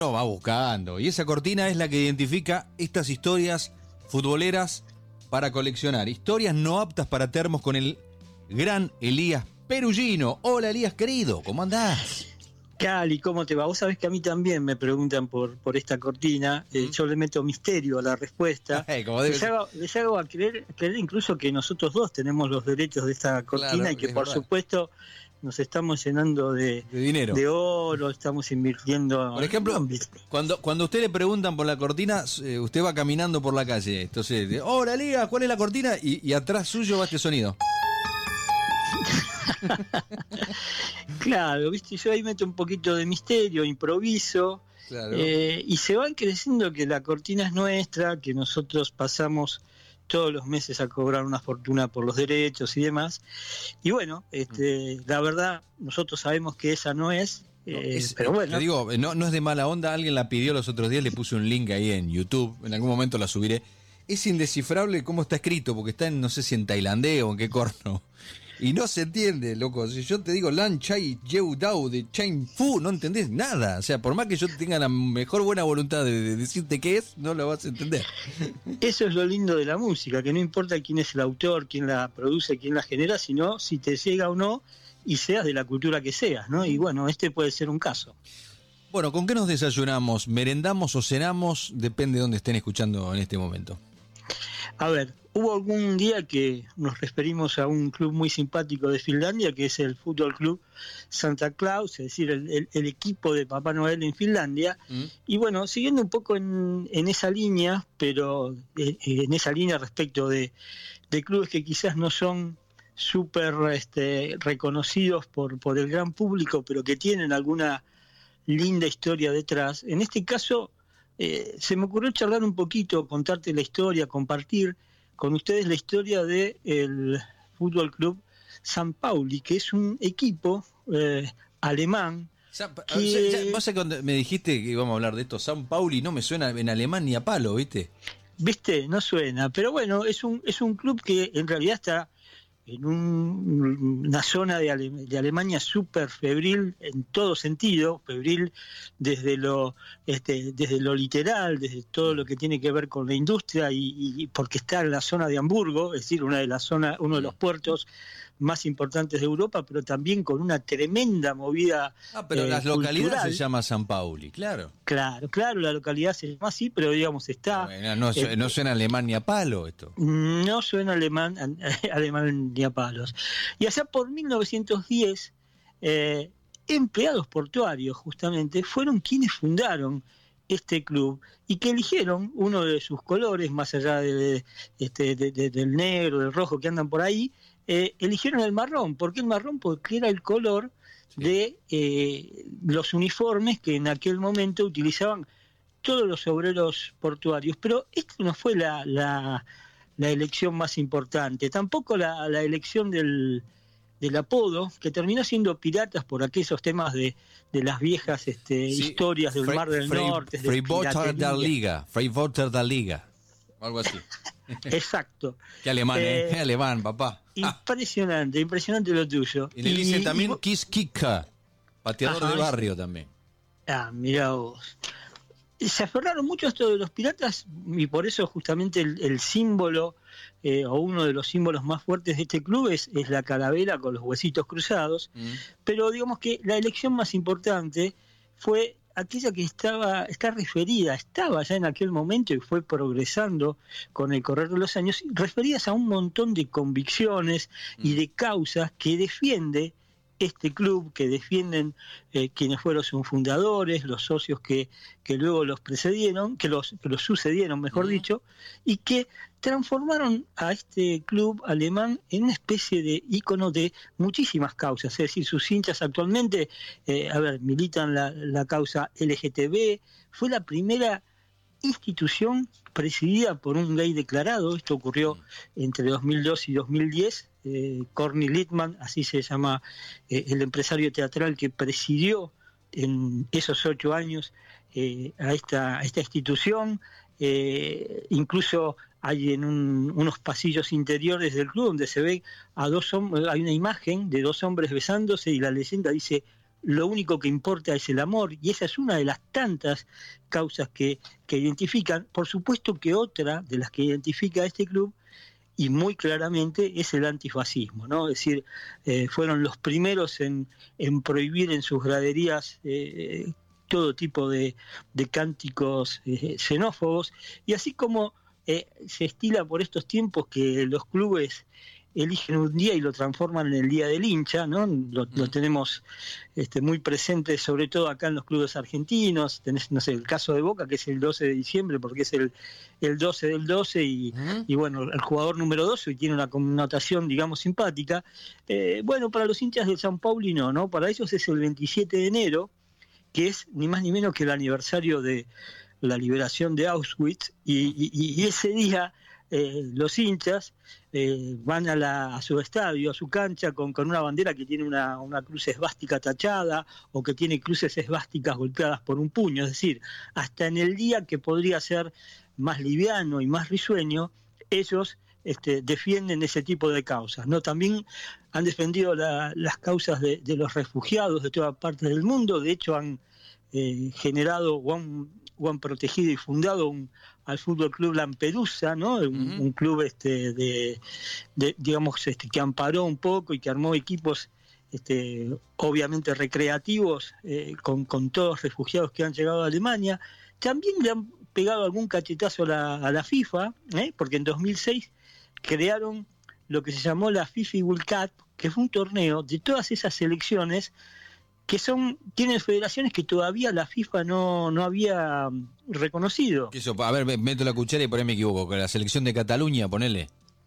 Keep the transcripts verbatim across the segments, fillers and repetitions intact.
No, va buscando. Y esa cortina es la que identifica estas historias futboleras para coleccionar. Historias no aptas para termos con el gran Elías Perugino. Hola, Elías, querido, ¿cómo andás? Cali, ¿cómo te va? Vos sabés que a mí también me preguntan por, por esta cortina. Eh, yo le meto misterio a la respuesta. Ay, como debe les, ser. hago, les hago a creer, creer incluso que nosotros dos tenemos los derechos de esta cortina, Claro, y que es por verdad. supuesto nos estamos llenando de, De dinero. de oro, estamos invirtiendo. Por ejemplo, No, cuando, cuando usted le preguntan por la cortina, eh, usted va caminando por la calle. Entonces, eh, hola, Elías, ¿cuál es la cortina? Y, y atrás suyo va este sonido. Claro, viste, yo ahí meto un poquito de misterio, improviso, Claro. eh, y se van creciendo que la cortina es nuestra, que nosotros pasamos todos los meses a cobrar una fortuna por los derechos y demás. Y bueno, este, la verdad, nosotros sabemos que esa no es, No, eh, es, pero bueno. Te digo, no, no es de mala onda, alguien la pidió los otros días, le puse un link ahí en YouTube, en algún momento la subiré. Es indescifrable cómo está escrito, porque está en, no sé si en tailandés o en qué corno. Y no se entiende, loco. Si yo te digo Lan Chai Yeu Dao de Chain Fu, no entendés nada. O sea, por más que yo tenga la mejor buena voluntad de, de decirte qué es, no lo vas a entender. Eso es lo lindo de la música, que no importa quién es el autor, quién la produce, quién la genera, sino si te llega o no, y seas de la cultura que seas, ¿no? Y bueno, este puede ser un caso. Bueno, ¿con qué nos desayunamos? ¿Merendamos o cenamos? Depende de dónde estén escuchando en este momento. A ver, hubo algún día que nos referimos a un club muy simpático de Finlandia, que es el Fútbol Club Santa Claus, es decir, el, el, el equipo de Papá Noel en Finlandia. Mm. Y bueno, siguiendo un poco en, en esa línea, pero eh, en esa línea respecto de, de clubes que quizás no son súper este, reconocidos por, por el gran público, pero que tienen alguna linda historia detrás. En este caso, eh, se me ocurrió charlar un poquito, contarte la historia, compartir con ustedes la historia del Fútbol Club San Pauli, que es un equipo eh, alemán. San, que, ya, ya, vos cuando me dijiste que íbamos a hablar de esto, San Pauli no me suena en alemán ni a palo, ¿viste? ¿Viste? No suena, pero bueno, es un, es un club que en realidad está en un, una zona de, Ale, de Alemania súper febril en todo sentido, febril desde lo este, desde lo literal, desde todo lo que tiene que ver con la industria, y, y porque está en la zona de Hamburgo, es decir, una de las zonas, uno de los puertos más importantes de Europa, pero también con una tremenda movida. Ah, pero eh, la localidad cultural. Se llama San Pauli, claro. Claro, claro, la localidad se llama así, pero digamos está... Bueno, no, eh, no suena alemán ni a palo esto. No suena alemán, alemán ni a palos. Y allá por mil novecientos diez, eh, empleados portuarios justamente fueron quienes fundaron este club y que eligieron uno de sus colores, más allá de, este, de, de, del negro, del rojo que andan por ahí, eh, eligieron el marrón. ¿Por qué el marrón? Porque era el color sí. de eh, los uniformes que en aquel momento utilizaban todos los obreros portuarios. Pero esta no fue la, la, la elección más importante, tampoco la, la elección del, del apodo, que terminó siendo Piratas por aquellos temas de, de las viejas este, sí, historias del Frey, Mar del Frey, Norte. Freiburger der Liga, Freiburger der Liga, algo así. Exacto. Qué alemán, eh, ¿eh? Alemán, papá. Impresionante, ah. impresionante lo tuyo. Y le y, dicen también y, Kiss Kicker, pateador ajá, de barrio también. Ah, mirá vos. Se aferraron mucho a esto de los piratas y por eso justamente el, el símbolo eh, o uno de los símbolos más fuertes de este club es, es la calavera con los huesitos cruzados, mm. pero digamos que la elección más importante fue aquella que estaba está referida, estaba ya en aquel momento y fue progresando con el correr de los años, referidas a un montón de convicciones mm. y de causas que defiende este club, que defienden eh, quienes fueron sus fundadores, los socios que, que luego los precedieron, que los, que los sucedieron, mejor uh-huh. dicho, y que transformaron a este club alemán en una especie de ícono de muchísimas causas. Es decir, sus hinchas actualmente, eh, a ver, militan la, la causa L G T B, fue la primera institución presidida por un gay declarado. Esto ocurrió entre dos mil dos y dos mil diez. Eh, Corny Littman, así se llama eh, el empresario teatral que presidió en esos ocho años eh, a, esta, a esta institución. Eh, incluso hay en un, unos pasillos interiores del club donde se ve a dos hombres, hay una imagen de dos hombres besándose y la leyenda dice lo único que importa es el amor, y esa es una de las tantas causas que, que identifican. Por supuesto que otra de las que identifica a este club, y muy claramente, es el antifascismo, ¿no? Es decir, eh, fueron los primeros en, en prohibir en sus graderías eh, todo tipo de, de cánticos eh, xenófobos, y así como eh, se estila por estos tiempos que los clubes eligen un día y lo transforman en el Día del Hincha, ¿no? Lo, lo tenemos este, muy presente, sobre todo acá en los clubes argentinos. Tenés, no sé, el caso de Boca, que es el doce de diciembre, porque es el, el doce del doce, y, uh-huh. y bueno, el jugador número doce, y tiene una connotación, digamos, simpática. Eh, bueno, para los hinchas del San Pauli no, ¿no? Para ellos es el veintisiete de enero, que es ni más ni menos que el aniversario de la liberación de Auschwitz, y, y, y ese día eh, los hinchas eh, van a, la, a su estadio, a su cancha, con, con una bandera que tiene una, una cruz esvástica tachada, o que tiene cruces esvásticas golpeadas por un puño. Es decir, hasta en el día que podría ser más liviano y más risueño, ellos este, defienden ese tipo de causas, ¿no? También han defendido la, las causas de, de los refugiados de todas partes del mundo. De hecho, han eh, generado o han, o han protegido y fundado un, al Fútbol Club Lampedusa, ¿no? Un, uh-huh. un club este, de, de, digamos, este, que amparó un poco y que armó equipos este, obviamente recreativos eh, con, con todos los refugiados que han llegado a Alemania. También le han pegado algún cachetazo a la, a la FIFA, ¿eh? porque en dos mil seis crearon lo que se llamó la FIFA World Cup, que fue un torneo de todas esas selecciones que son tienen federaciones que todavía la FIFA no, no había reconocido. Eso, a ver, meto la cuchara y por ahí me equivoco, que la selección de Cataluña, ponele.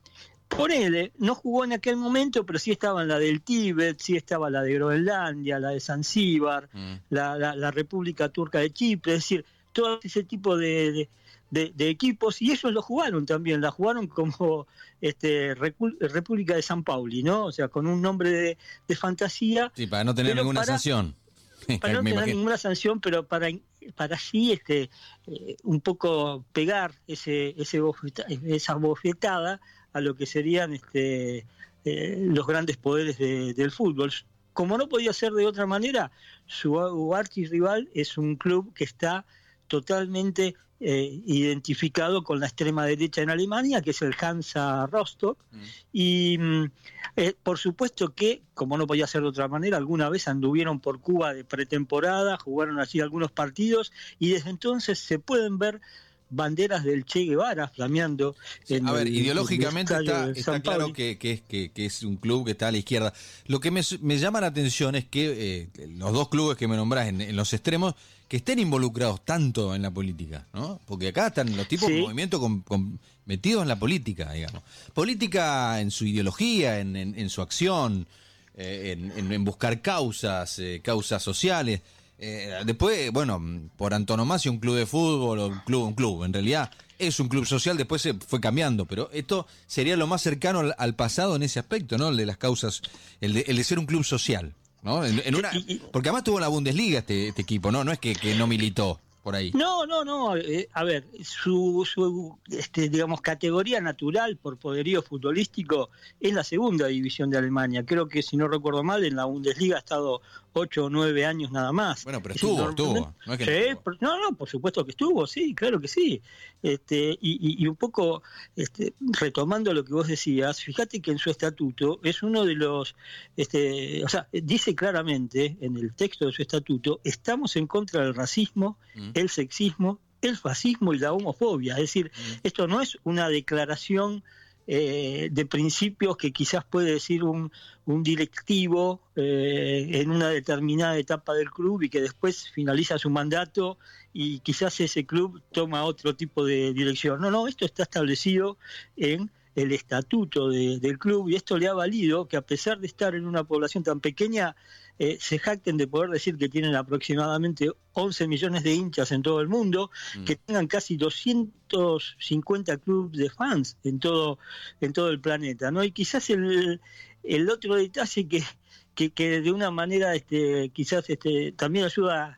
Ponele, no jugó en aquel momento, pero sí estaba la del Tíbet, sí estaba la de Groenlandia, la de Zanzíbar, mm. la, la, la República Turca de Chipre, es decir, todo ese tipo de, de, de, de equipos, y ellos lo jugaron también, la jugaron como este, Recu- República de San Pauli, ¿no? O sea, con un nombre de, de fantasía. Sí, para no tener ninguna para, sanción. Para no tener imagino. ninguna sanción, pero para, para sí este, eh, un poco pegar ese, ese bofeta, esa bofetada a lo que serían este, eh, los grandes poderes de, del fútbol. Como no podía ser de otra manera, su archirrival es un club que está totalmente eh, identificado con la extrema derecha en Alemania, que es el Hansa Rostock, mm. y eh, por supuesto que, como no podía ser de otra manera, alguna vez anduvieron por Cuba de pretemporada, jugaron allí algunos partidos, y desde entonces se pueden ver banderas del Che Guevara flameando. Sí, en a ver, el, ideológicamente el está, está claro que, que, que, que es un club que está a la izquierda. Lo que me, me llama la atención es que eh, los dos clubes que me nombrás en, en los extremos, que estén involucrados tanto en la política, ¿no? Porque acá están los tipos sí. de movimiento con, con, metidos en la política, digamos. Política en su ideología, en, en, en su acción, eh, en, en, en buscar causas, eh, causas sociales. Eh, después, bueno, por antonomasia un club de fútbol o un club, un club, en realidad es un club social, después se fue cambiando, pero esto sería lo más cercano al, al pasado en ese aspecto, ¿no? El de las causas, el de, el de ser un club social, ¿no? En, en una, porque además tuvo la Bundesliga este, este equipo, ¿no? No es que, que no militó por ahí. No, no, no. Eh, a ver, su, su este, digamos, categoría natural por poderío futbolístico es la segunda división de Alemania. Creo que, si no recuerdo mal, en la Bundesliga ha estado ocho o nueve años nada más. Bueno, pero estuvo, estuvo. No, es que sí, no, no, no, por supuesto que estuvo, sí, claro que sí. Este, y, y, y un poco este, retomando lo que vos decías, fíjate que en su estatuto es uno de los, este, o sea, dice claramente en el texto de su estatuto, estamos en contra del racismo, mm. el sexismo, el fascismo y la homofobia. Es decir, mm. esto no es una declaración Eh, de principios que quizás puede decir un, un directivo eh, en una determinada etapa del club y que después finaliza su mandato y quizás ese club toma otro tipo de dirección. No, no, esto está establecido en el estatuto de, del club, y esto le ha valido que, a pesar de estar en una población tan pequeña, eh, se jacten de poder decir que tienen aproximadamente once millones de hinchas en todo el mundo, mm. que tengan casi doscientos cincuenta clubes de fans en todo en todo el planeta, ¿no? Y quizás el, el otro detalle que, que, que de una manera este, quizás este, también ayuda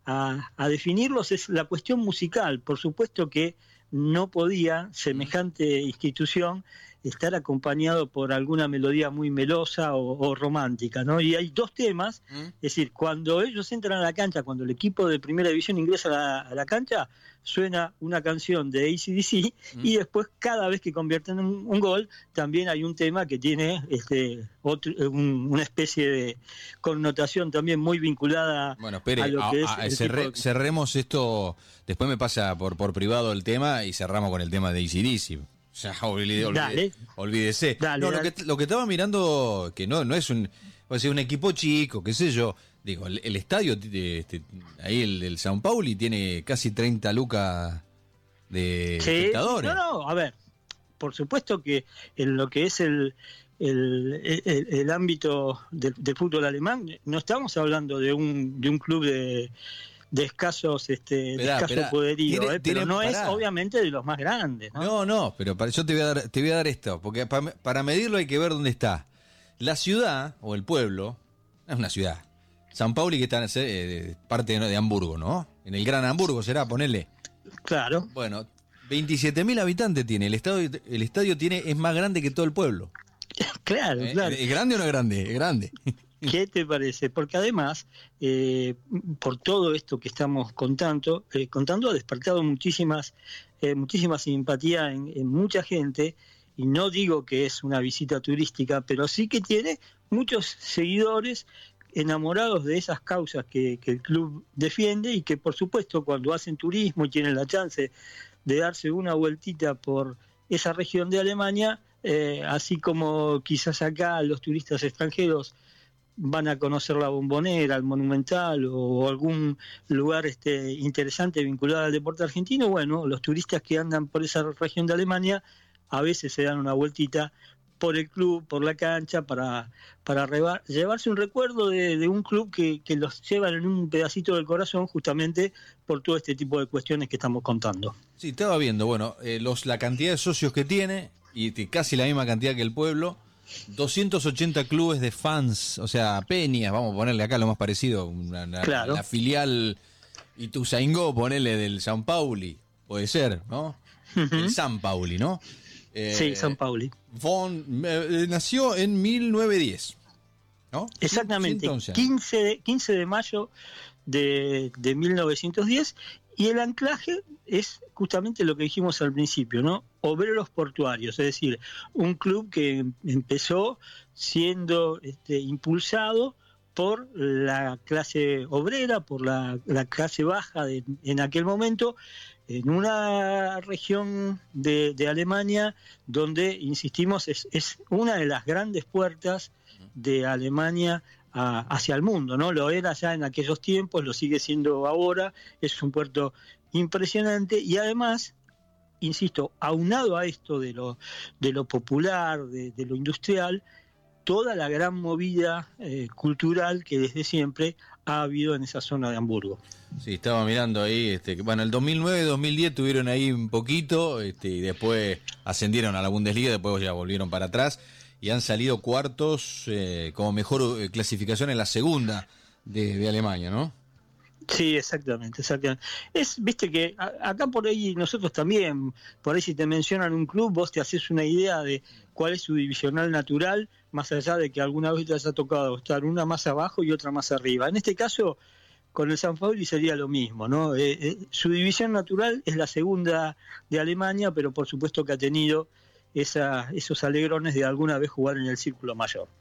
a, a definirlos es la cuestión musical. Por supuesto que no podía semejante institución estar acompañado por alguna melodía muy melosa o, o romántica, ¿no? Y hay dos temas, ¿Mm? Es decir, cuando ellos entran a la cancha, cuando el equipo de primera división ingresa a la, a la cancha, suena una canción de A C D C ¿Mm? Y después cada vez que convierten un, un gol, también hay un tema que tiene este otro, un, una especie de connotación también muy vinculada bueno, espere, a lo a, que a, es... cerre, tipo de... cerremos esto, después me pasa por, por privado el tema y cerramos con el tema de A C D C. O sea, olvide, olvide, dale. olvídese. Dale, no, dale. Lo, que, lo que estaba mirando, que no, no es un, o sea, un equipo chico, qué sé yo. Digo, el, el estadio, este, ahí el del São Paulo, tiene casi treinta lucas de sí, espectadores. No, no, a ver, por supuesto que en lo que es el, el, el, el ámbito del, del fútbol alemán, no estamos hablando de un, de un club de... de escasos este Esperá, de escaso esperá. poderío, Tiene, eh, pero tiene, no pará. es obviamente de los más grandes, ¿no? No, no, pero para, yo te voy a dar, te voy a dar esto, porque para, para medirlo hay que ver dónde está. La ciudad o el pueblo es una ciudad. San Pauli, que está en eh, parte de, de Hamburgo, ¿no? En el Gran Hamburgo será, ponele. Claro. Bueno, veintisiete mil habitantes tiene. El estadio, el estadio tiene, es más grande que todo el pueblo. Claro, ¿Eh? claro. ¿Es grande o no es grande? Es grande. ¿Qué te parece? Porque además, eh, por todo esto que estamos contando, eh, contando ha despertado muchísimas, eh, muchísima simpatía en, en mucha gente, y no digo que es una visita turística, pero sí que tiene muchos seguidores enamorados de esas causas que, que el club defiende, y que por supuesto cuando hacen turismo y tienen la chance de darse una vueltita por esa región de Alemania, eh, así como quizás acá los turistas extranjeros van a conocer la Bombonera, el Monumental o algún lugar este interesante vinculado al deporte argentino, bueno, los turistas que andan por esa región de Alemania a veces se dan una vueltita por el club, por la cancha, para, para reba, llevarse un recuerdo de, de un club que, que los llevan en un pedacito del corazón, justamente por todo este tipo de cuestiones que estamos contando. Sí, estaba viendo, bueno, eh, los, la cantidad de socios que tiene, y casi la misma cantidad que el pueblo, doscientos ochenta clubes de fans, o sea, peñas, vamos a ponerle acá lo más parecido, una, una, claro. La filial Ituzaingó, ponerle del San Pauli, puede ser, ¿no? Uh-huh. El San Pauli, ¿no? Eh, sí, San Pauli. Von, eh, nació en mil novecientos diez, ¿no? Exactamente, quince, quince de mayo de, de mil novecientos diez, y el anclaje es justamente lo que dijimos al principio, ¿no? Obreros portuarios, es decir, un club que empezó siendo este, impulsado por la clase obrera, por la, la clase baja de, en aquel momento, en una región de, de Alemania donde, insistimos, es, es una de las grandes puertas de Alemania a, hacia el mundo, ¿no? Lo era ya en aquellos tiempos, lo sigue siendo ahora, es un puerto impresionante, y además, insisto, aunado a esto de lo, de lo popular, de, de lo industrial, toda la gran movida eh, cultural que desde siempre ha habido en esa zona de Hamburgo. Sí, estaba mirando ahí, este, bueno, el dos mil nueve, dos mil diez tuvieron ahí un poquito, este, y después ascendieron a la Bundesliga, después ya volvieron para atrás, y han salido cuartos eh, como mejor clasificación en la segunda de, de Alemania, ¿no? Sí, exactamente, exactamente. Es, viste que a, acá por ahí nosotros también, por ahí si te mencionan un club, vos te haces una idea de cuál es su divisional natural, más allá de que alguna vez te haya tocado estar una más abajo y otra más arriba. En este caso, con el San Pauli sería lo mismo, ¿no? Eh, eh, su división natural es la segunda de Alemania, pero por supuesto que ha tenido esa, esos alegrones de alguna vez jugar en el círculo mayor.